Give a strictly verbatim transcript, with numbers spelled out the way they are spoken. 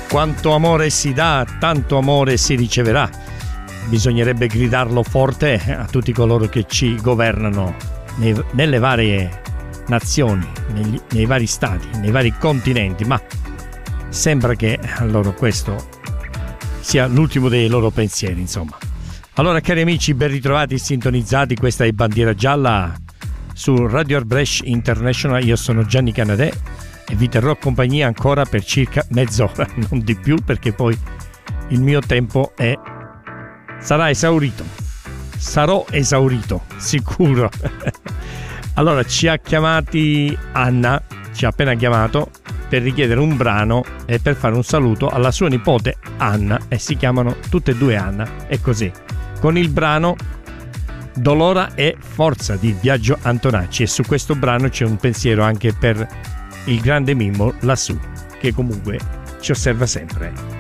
Quanto amore si dà, tanto amore si riceverà. Bisognerebbe gridarlo forte a tutti coloro che ci governano nei, nelle varie nazioni, negli, nei vari stati, nei vari continenti, ma sembra che a loro questo sia l'ultimo dei loro pensieri, insomma. Allora, cari amici, ben ritrovati, sintonizzati, questa è Bandiera Gialla su Radio Brescia International. Io sono Gianni Canadè e vi terrò compagnia ancora per circa mezz'ora, non di più, perché poi il mio tempo è sarà esaurito. Sarò esaurito, sicuro. Allora, ci ha chiamati Anna, ci ha appena chiamato per richiedere un brano e per fare un saluto alla sua nipote Anna, e si chiamano tutte e due Anna, è così, con il brano Dolora e Forza di Biagio Antonacci. E su questo brano c'è un pensiero anche per il grande Mimmo lassù, che comunque ci osserva sempre.